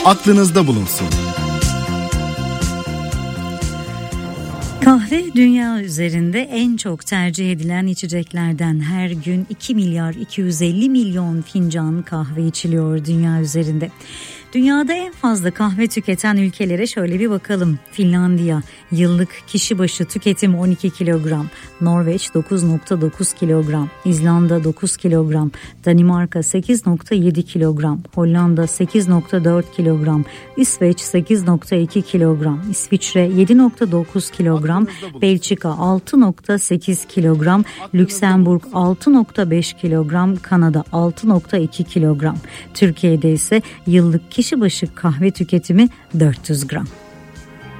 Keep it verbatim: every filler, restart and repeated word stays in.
aklınızda bulunsun. Kahve dünya üzerinde en çok tercih edilen içeceklerden. Her gün iki milyar iki yüz elli milyon fincan kahve içiliyor dünya üzerinde. Dünyada en fazla kahve tüketen ülkelere şöyle bir bakalım. Finlandiya yıllık kişi başı tüketim on iki kilogram, Norveç dokuz virgül dokuz kilogram, İzlanda dokuz kilogram, Danimarka sekiz virgül yedi kilogram, Hollanda sekiz virgül dört kilogram, İsveç sekiz virgül iki kilogram, İsviçre yedi virgül dokuz kilogram, Belçika altı virgül sekiz kilogram, Lüksemburg altı virgül beş kilogram, Kanada altı virgül iki kilogram. Türkiye'de ise yıllık kişi başı kahve tüketimi dört yüz gram.